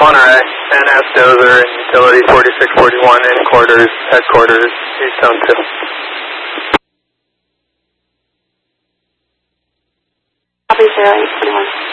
Monterey, NS Dozer, and Utility 4641 in quarters, headquarters, Easttown 2. Copy 0821.